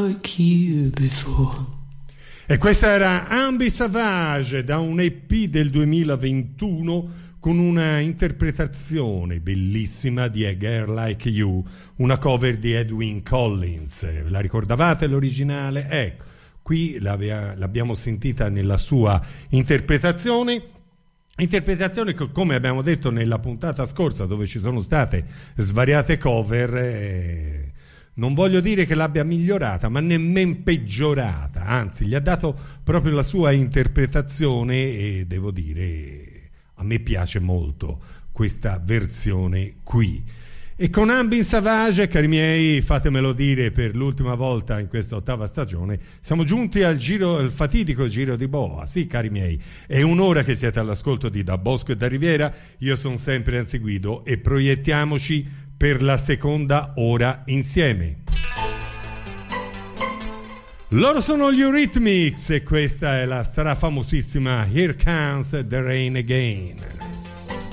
like you before. E questa era Ambi Savage da un EP del 2021 con una interpretazione bellissima di A Girl Like You, una cover di Edwyn Collins. La ricordavate l'originale? Ecco, qui l'abbiamo sentita nella sua interpretazione che, come abbiamo detto nella puntata scorsa, dove ci sono state svariate cover, non voglio dire che l'abbia migliorata, ma nemmeno peggiorata, anzi gli ha dato proprio la sua interpretazione e devo dire a me piace molto questa versione qui. E con Ambi Savage, cari miei, fatemelo dire per l'ultima volta in questa 8ª stagione, siamo giunti al fatidico giro di boa. Sì, cari miei, è un'ora che siete all'ascolto di Da Bosco e da Riviera, io sono sempre Anzi Guido e proiettiamoci per la seconda ora insieme. Loro sono gli Eurythmics e questa è la strafamosissima Here Comes the Rain Again.